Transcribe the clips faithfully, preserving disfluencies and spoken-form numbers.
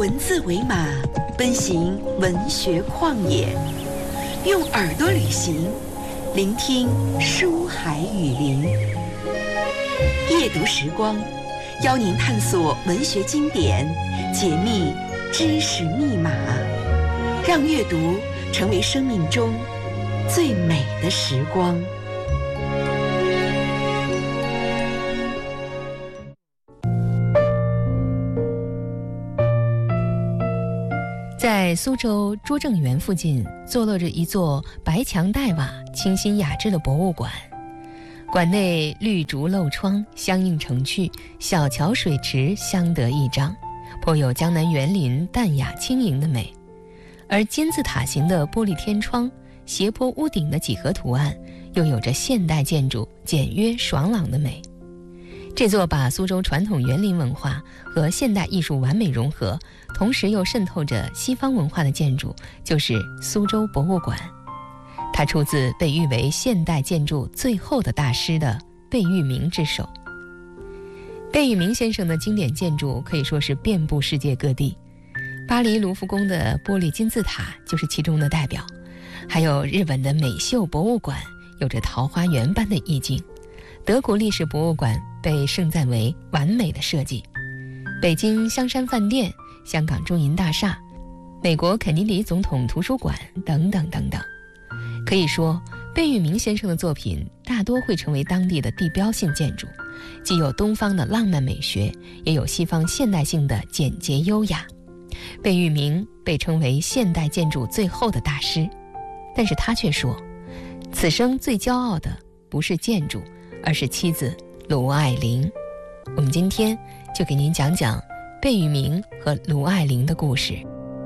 文字为马，奔行文学旷野，用耳朵旅行，聆听书海雨林。夜读时光，邀您探索文学经典，解密知识密码，让阅读成为生命中最美的时光。 在苏州拙政园附近坐落着一座白墙黛瓦、清新雅致的博物馆，馆内绿竹漏窗，相映成趣，小桥水池相得益彰，颇有江南园林淡雅轻盈的美。而金字塔形的玻璃天窗、斜坡屋顶的几何图案，又有着现代建筑简约爽朗的美。这座把苏州传统园林文化和现代艺术完美融合，同时又渗透着西方文化的建筑，就是苏州博物馆。它出自被誉为现代建筑最后的大师的贝聿铭之手。贝聿铭先生的经典建筑可以说是遍布世界各地，巴黎卢浮宫的玻璃金字塔就是其中的代表，还有日本的美秀博物馆，有着桃花源般的意境。德国历史博物馆被盛赞为完美的设计，北京香山饭店、香港中银大厦、美国肯尼迪总统图书馆等等等等。可以说，贝聿铭先生的作品大多会成为当地的地标性建筑，既有东方的浪漫美学，也有西方现代性的简洁优雅。贝聿铭被称为现代建筑最后的大师，但是他却说，此生最骄傲的不是建筑，而是妻子卢爱玲。我们今天就给您讲讲贝聿铭和卢爱玲的故事。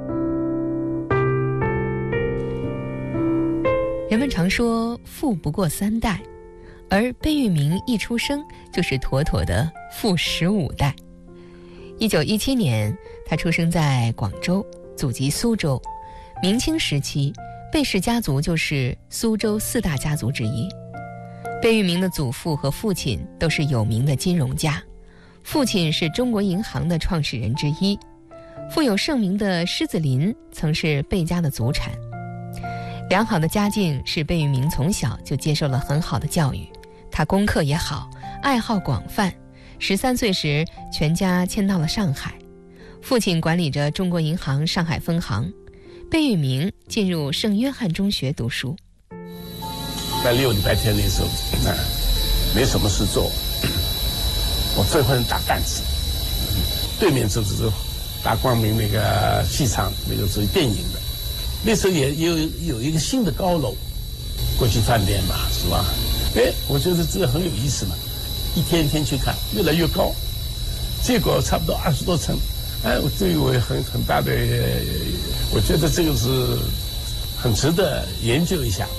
人们常说富不过三代，而贝聿铭一出生就是妥妥的富十五代。一九一七年，他出生在广州，祖籍苏州。明清时期，贝氏家族就是苏州四大家族之一。贝聿铭的祖父和父亲都是有名的金融家，父亲是中国银行的创始人之一。富有盛名的狮子林曾是贝家的祖产。良好的家境使贝聿铭从小就接受了很好的教育，他功课也好，爱好广泛。十三岁时，全家迁到了上海，父亲管理着中国银行上海分行。贝聿铭进入圣约翰中学读书。 在六礼拜天那时候，那没什么事做，我最欢打弹子。对面就是大光明那个戏场，那个是电影的。那时候也有有一个新的高楼，国际饭店嘛，是吧？哎，我觉得这个很有意思嘛，一天一天去看，越来越高，结果差不多二十多层。哎，我对我很很大的，我觉得这个是很值得研究一下吧。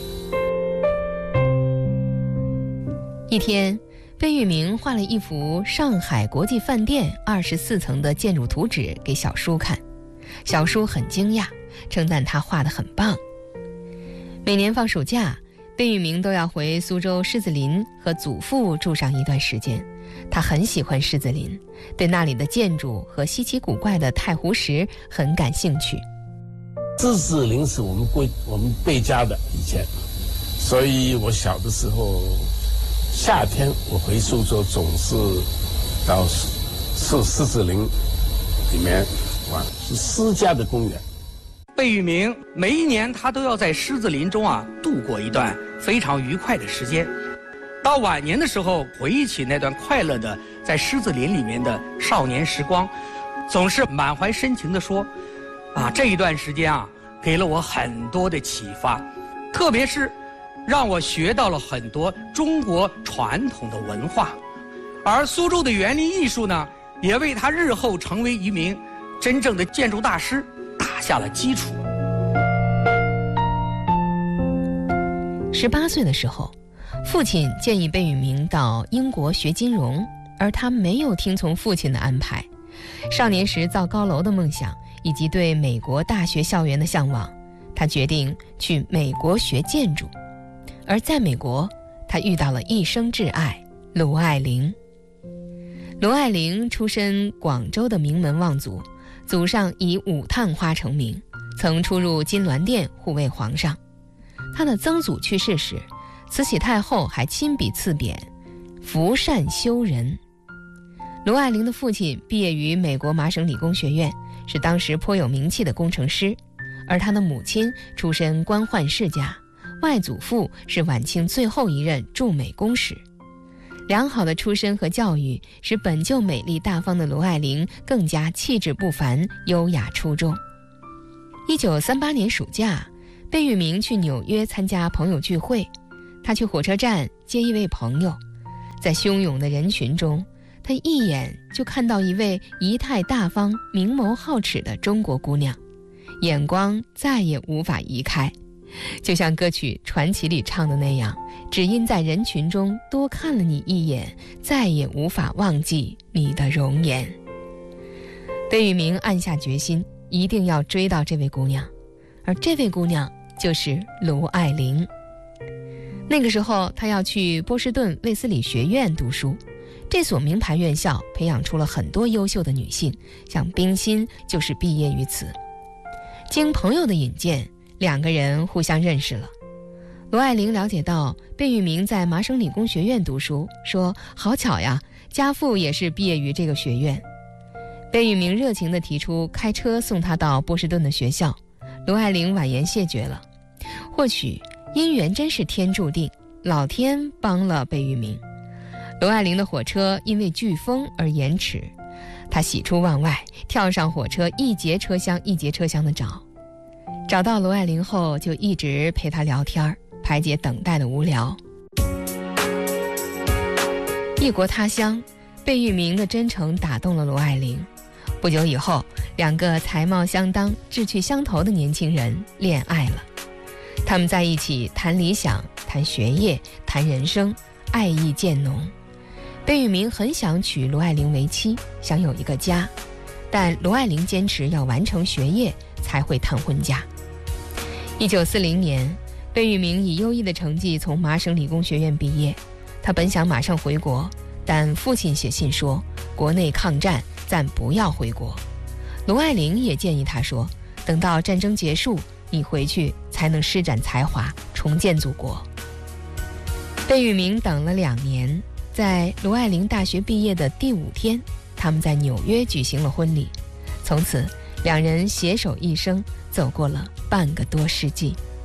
一天，贝聿铭画了一幅上海国际饭店二十四层的建筑图纸给小叔看，小叔很惊讶，称赞他画得很棒。每年放暑假，贝聿铭都要回苏州狮子林和祖父住上一段时间。他很喜欢狮子林，对那里的建筑和稀奇古怪的太湖石很感兴趣。 狮子林是我们贵我们贝家的以前，所以我小的时候夏天我回苏州总是到狮狮子林里面玩，是私家的公园。 贝聿铭每一年他都要在狮子林中啊度过一段非常愉快的时间，到晚年的时候回忆起那段快乐的在狮子林里面的少年时光，总是满怀深情地说，啊，这一段时间啊给了我很多的启发，特别是让我学到了很多中国传统的文化，而苏州的园林艺术呢，也为他日后成为一名真正的建筑大师打下了基础。 十八岁的时候，父亲建议贝聿铭到英国学金融，而他没有听从父亲的安排。少年时造高楼的梦想，以及对美国大学校园的向往，他决定去美国学建筑。而在美国，他遇到了一生挚爱卢爱玲。卢爱玲出身广州的名门望族， 祖上以武探花成名，曾出入金銮殿护卫皇上。他的曾祖去世时，慈禧太后还亲笔赐匾福善修人。卢爱玲的父亲毕业于美国麻省理工学院，是当时颇有名气的工程师，而他的母亲出身官宦世家，外祖父是晚清最后一任驻美公使。良好的出身和教育使本就美丽大方的卢爱玲更加气质不凡，优雅出众。一九三八年暑假，贝聿铭去纽约参加朋友聚会，他去火车站接一位朋友，在汹涌的人群中，他一眼就看到一位仪态大方、明眸皓齿的中国姑娘，眼光再也无法移开，就像歌曲《传奇》里唱的那样，只因在人群中多看了你一眼，再也无法忘记你的容颜。贝聿铭暗下决心，一定要追到这位姑娘，而这位姑娘就是卢爱玲。那个时候，她要去波士顿卫斯理学院读书，这所名牌院校培养出了很多优秀的女性，像冰心就是毕业于此。经朋友的引荐，两个人互相认识了。卢爱玲了解到贝聿铭在麻省理工学院读书，说好巧呀，家父也是毕业于这个学院。贝聿铭热情地提出开车送他到波士顿的学校，卢爱玲婉言谢绝了。或许姻缘真是天注定，老天帮了贝聿铭。卢爱玲的火车因为飓风而延迟，她喜出望外，跳上火车，一节车厢一节车厢的找。找到卢爱玲后，就一直陪她聊天，排解等待的无聊。异国他乡，贝聿铭的真诚打动了卢爱玲。不久以后，两个才貌相当、志趣相投的年轻人恋爱了。他们在一起谈理想、谈学业、谈人生，爱意渐浓。贝聿铭很想娶卢爱玲为妻，想有一个家，但卢爱玲坚持要完成学业才会谈婚嫁。一九四零年，贝聿铭以优异的成绩从麻省理工学院毕业，他本想马上回国，但父亲写信说国内抗战，暂不要回国。卢爱玲也建议他说，等到战争结束，你回去才能施展才华，重建祖国。贝聿铭等了两年，在卢爱玲大学毕业的第五天，他们在纽约举行了婚礼。从此，两人携手一生，走过了半个多世纪。